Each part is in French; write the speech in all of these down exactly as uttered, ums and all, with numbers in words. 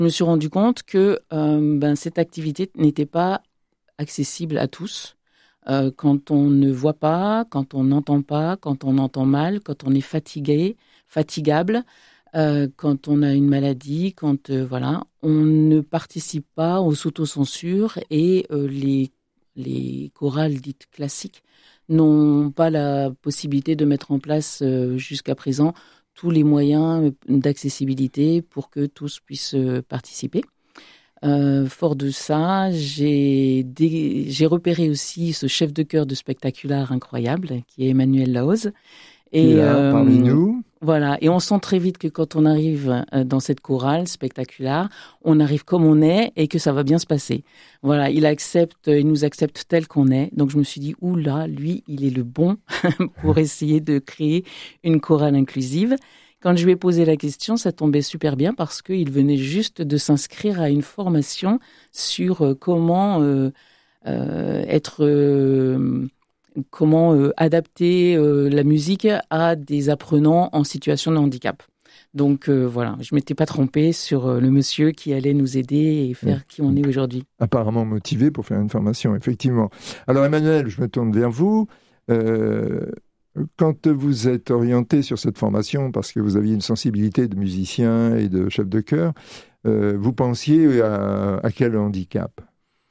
Je me suis rendu compte que euh, ben, cette activité n'était pas accessible à tous. Euh, quand on ne voit pas, quand on n'entend pas, quand on entend mal, quand on est fatigué, fatigable, euh, quand on a une maladie, quand euh, voilà, on ne participe pas aux s'autocensures et euh, les, les chorales dites classiques n'ont pas la possibilité de mettre en place euh, jusqu'à présent tous les moyens d'accessibilité pour que tous puissent euh, participer. Euh, fort de ça, j'ai, dé... j'ai repéré aussi ce chef de chœur de Spectacular incroyable, qui est Emmanuel Laoz. Et là, euh, parmi nous. Voilà. Et on sent très vite que quand on arrive dans cette chorale Spectacular, on arrive comme on est et que ça va bien se passer. Voilà. Il accepte, il nous accepte tel qu'on est. Donc je me suis dit, oula, lui, il est le bon pour essayer de créer une chorale inclusive. Quand je lui ai posé la question, ça tombait super bien parce qu'il venait juste de s'inscrire à une formation sur euh, comment euh, euh, être, euh, comment euh, adapter euh, la musique à des apprenants en situation de handicap. Donc euh, voilà, je m'étais pas trompée sur euh, le monsieur qui allait nous aider et faire oui. Qui on est aujourd'hui. Apparemment motivé pour faire une formation, effectivement. Alors Emmanuel, je me tourne vers vous. Euh... Quand vous êtes orienté sur cette formation, parce que vous aviez une sensibilité de musicien et de chef de chœur, euh, vous pensiez à, à quel handicap ?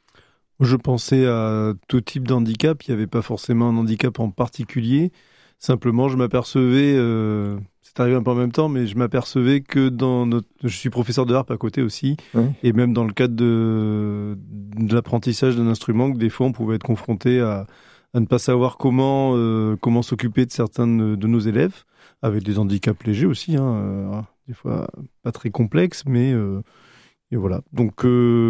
Je pensais à tout type d'handicap. Il n'y avait pas forcément un handicap en particulier. Simplement, je m'apercevais, euh, c'est arrivé un peu en même temps, mais je m'apercevais que dans notre... Je suis professeur de harpe à côté aussi, oui. Et même dans le cadre de, de l'apprentissage d'un instrument, que des fois on pouvait être confronté à... à ne pas savoir comment euh, comment s'occuper de certains de, de nos élèves, avec des handicaps légers aussi, hein, euh, des fois pas très complexes, mais euh, et voilà. Donc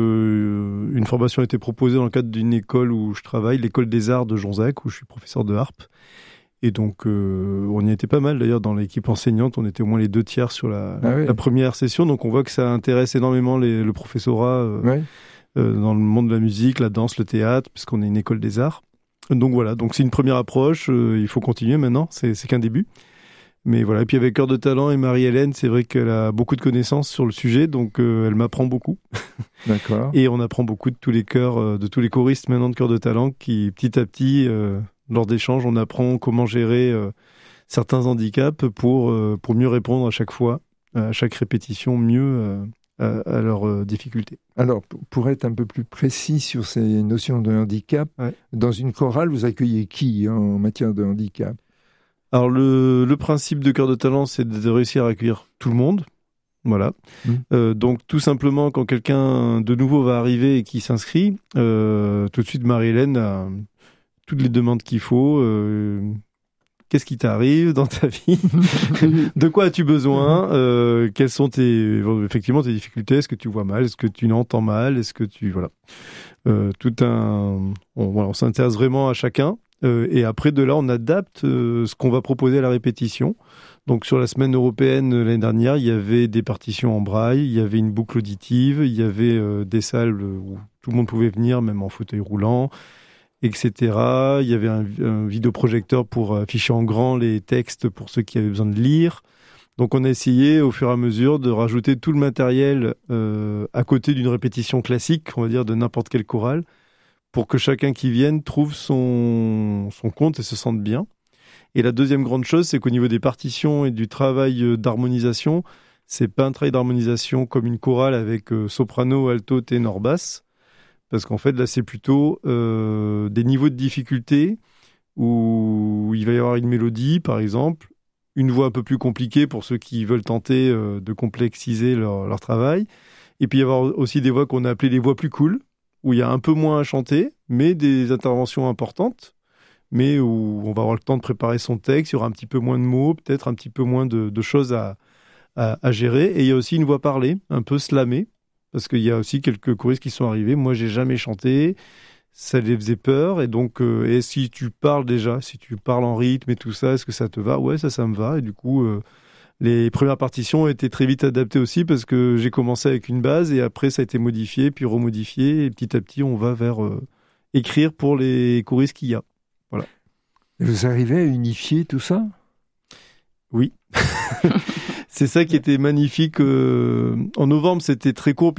euh, une formation a été proposée dans le cadre d'une école où je travaille, l'école des arts de Jonzac, où je suis professeur de harpe. Et donc euh, on y était pas mal d'ailleurs dans l'équipe enseignante, on était au moins les deux tiers sur la, ah oui. la première session, donc on voit que ça intéresse énormément les, le professorat euh, oui. euh, dans le monde de la musique, la danse, le théâtre, puisqu'on est une école des arts. Donc voilà, donc c'est une première approche, euh, il faut continuer maintenant, c'est, c'est qu'un début. Mais voilà, et puis avec Cœur de Talent et Marie-Hélène, c'est vrai qu'elle a beaucoup de connaissances sur le sujet, donc euh, elle m'apprend beaucoup. D'accord. Et on apprend beaucoup de tous les chœurs, euh, de tous les choristes maintenant de Cœur de Talent, qui petit à petit, euh, lors d'échanges, on apprend comment gérer euh, certains handicaps pour, euh, pour mieux répondre à chaque fois, à chaque répétition, mieux... Euh, à leurs euh, difficultés. Alors, pour être un peu plus précis sur ces notions de handicap, ouais. Dans une chorale, vous accueillez qui en matière de handicap ? Alors, le, le principe de Cœur de Talent, c'est de réussir à accueillir tout le monde. Voilà. Mmh. Euh, donc, tout simplement, quand quelqu'un de nouveau va arriver et qui s'inscrit, euh, tout de suite, Marie-Hélène a toutes les demandes qu'il faut. Euh, Qu'est-ce qui t'arrive dans ta vie ? De quoi as-tu besoin ? euh, Quelles sont tes, effectivement, tes difficultés ? Est-ce que tu vois mal ? Est-ce que tu n'entends mal ? Est-ce que tu... Voilà. Euh, tout un... On, voilà, on s'intéresse vraiment à chacun. Euh, et après, de là, on adapte euh, ce qu'on va proposer à la répétition. Donc, sur la semaine européenne l'année dernière, il y avait des partitions en braille, il y avait une boucle auditive, il y avait euh, des salles où tout le monde pouvait venir, même en fauteuil roulant, et cetera. Il y avait un, un vidéoprojecteur pour afficher en grand les textes pour ceux qui avaient besoin de lire. Donc on a essayé au fur et à mesure de rajouter tout le matériel euh, à côté d'une répétition classique, on va dire de n'importe quelle chorale, pour que chacun qui vienne trouve son, son compte et se sente bien. Et la deuxième grande chose, c'est qu'au niveau des partitions et du travail d'harmonisation, c'est pas un travail d'harmonisation comme une chorale avec euh, soprano, alto, ténor, basse. Parce qu'en fait, là, c'est plutôt euh, des niveaux de difficulté où il va y avoir une mélodie, par exemple, une voix un peu plus compliquée pour ceux qui veulent tenter euh, de complexiser leur, leur travail. Et puis, il y avoir aussi des voix qu'on a appelées les voix plus cool, où il y a un peu moins à chanter, mais des interventions importantes, mais où on va avoir le temps de préparer son texte, il y aura un petit peu moins de mots, peut-être un petit peu moins de, de choses à, à, à gérer. Et il y a aussi une voix parlée, un peu slamée, parce qu'il y a aussi quelques choristes qui sont arrivés. Moi, j'ai jamais chanté, ça les faisait peur. Et donc, euh, et si tu parles déjà, si tu parles en rythme et tout ça, est-ce que ça te va ? Ouais, ça, ça me va. Et du coup, euh, les premières partitions ont été très vite adaptées aussi, parce que j'ai commencé avec une base et après, ça a été modifié, puis remodifié. Et petit à petit, on va vers euh, écrire pour les choristes qu'il y a. Voilà. Et vous arrivez à unifier tout ça ? Oui. c'est ça qui était magnifique. Euh, en novembre, c'était très court.